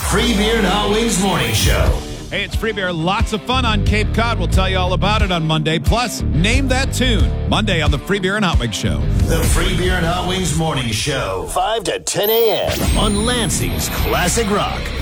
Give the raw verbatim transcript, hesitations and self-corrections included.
Free Beer and Hot Wings Morning Show. Hey, it's Free Beer. Lots of fun on Cape Cod. We'll tell you all about it on Monday. Plus, name that tune. Monday on the Free Beer and Hot Wings Show. The Free Beer and Hot Wings Morning Show. five to ten a.m. on Lansing's Classic Rock.